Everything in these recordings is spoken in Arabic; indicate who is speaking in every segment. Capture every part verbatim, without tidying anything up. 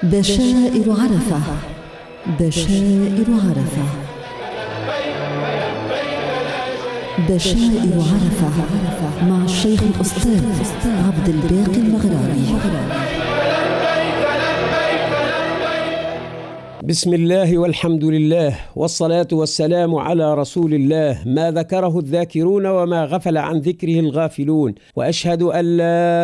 Speaker 1: بشائر عرفة. بشائر عرفة. بشائر عرفة مع الشيخ الأستاذ عبد الباقي المغربي.
Speaker 2: بسم الله والحمد لله والصلاة والسلام على رسول الله، ما ذكره الذاكرون وما غفل عن ذكره الغافلون، وأشهد أن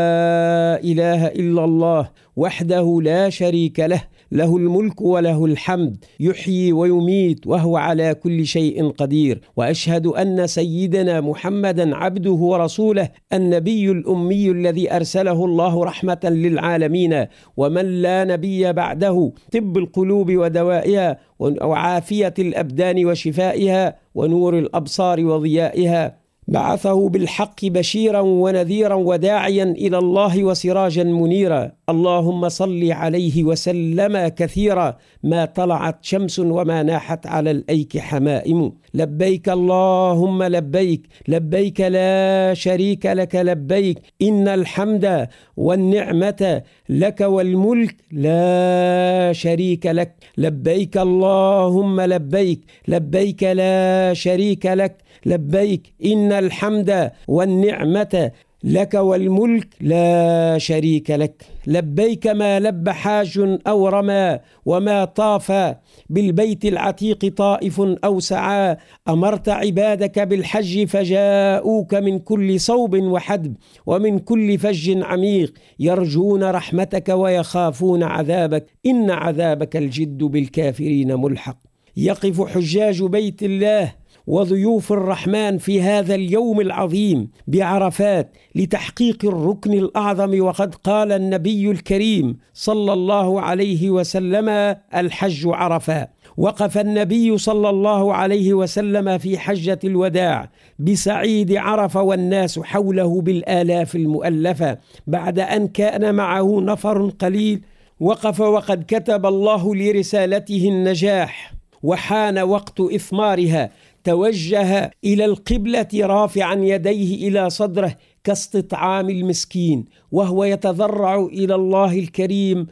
Speaker 2: لا إله إلا الله وحده لا شريك له، له الملك وله الحمد، يحيي ويميت وهو على كل شيء قدير. وأشهد أن سيدنا محمدا عبده ورسوله، النبي الأمي الذي أرسله الله رحمة للعالمين، ومن لا نبي بعده، طب القلوب ودوائها، وعافية الأبدان وشفائها، ونور الأبصار وضيائها. بعثه بالحق بشيرا ونذيرا وداعيا إلى الله وسراجا منيرا. اللهم صل عليه وسلم كثيرا، ما طلعت شمس وما ناحت على الأيك حمائم. لبيك اللهم لبيك، لبيك لا شريك لك لبيك، إن الحمد والنعمة لك والملك لا شريك لك. لبيك اللهم لبيك، لبيك لا شريك لك لبيك، إن الحمد والنعمة لك والملك لا شريك لك. لبيك ما لب حاج أو رمى، وما طاف بالبيت العتيق طائف أو سعى. أمرت عبادك بالحج فجاءوك من كل صوب وحدب، ومن كل فج عميق، يرجون رحمتك ويخافون عذابك، إن عذابك الجد بالكافرين ملحق. يقف حجاج بيت الله وضيوف الرحمن في هذا اليوم العظيم بعرفات لتحقيق الركن الأعظم، وقد قال النبي الكريم صلى الله عليه وسلم: الحج عرفة. وقف النبي صلى الله عليه وسلم في حجة الوداع بسعيد عرفة والناس حوله بالآلاف المؤلفة، بعد أن كان معه نفر قليل. وقف وقد كتب الله لرسالته النجاح، وحان وقت إثمارها، توجه إلى القبلة رافعا يديه إلى صدره كاستطعام المسكين، وهو يتضرع إلى الله الكريم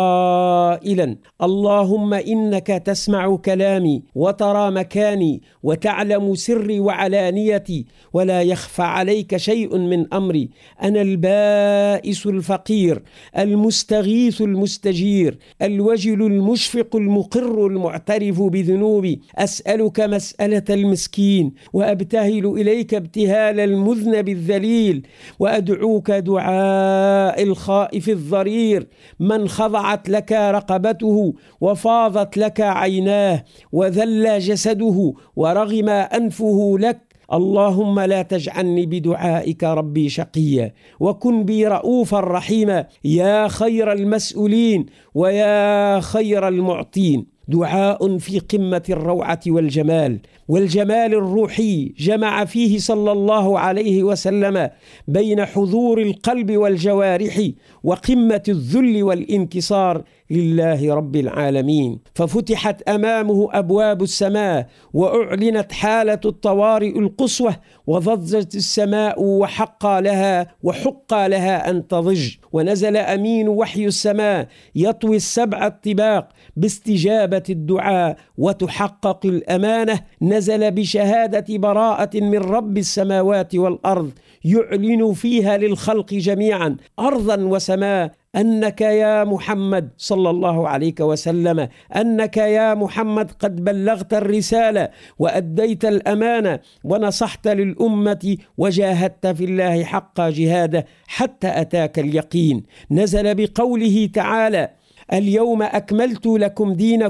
Speaker 2: قائلا: اللهم إنك تسمع كلامي وترى مكاني وتعلم سري وعلانيتي، ولا يخفى عليك شيء من أمري. أنا البائس الفقير المستغيث المستجير، الوجل المشفق المقر المعترف بذنوبي. أسألك مسألة المسكين، وأبتهل إليك ابتهال المذنب الذليل، وأدعوك دعاء الخائف الضرير، من خضع خضعت لك رقبته وفاضت لك عيناه وذل جسده ورغم أنفه لك. اللهم لا تجعلني بدعائك ربي شقيا، وكن بي رؤوفا رحيما، يا خير المسؤولين ويا خير المعطين. دعاء في قمة الروعة والجمال والجمال الروحي، جمع فيه صلى الله عليه وسلم بين حضور القلب والجوارح وقمة الذل والانكسار لله رب العالمين. ففتحت أمامه أبواب السماء، وأعلنت حالة الطوارئ القصوى، وضجت السماء وحق لها وحق لها أن تضج. ونزل أمين وحي السماء يطوي السبع الطباق باستجابة الدعاء وتحقق الأمانة. نزل بشهادة براءة من رب السماوات والأرض، يعلن فيها للخلق جميعا أرضا وسماء أنك يا محمد صلى الله عليه وسلم، أنك يا محمد قد بلغت الرسالة وأديت الأمانة ونصحت للأمة وجاهدت في الله حق جهاده حتى أتاك اليقين. نزل بقوله تعالى: اليوم أكملت لكم دينكم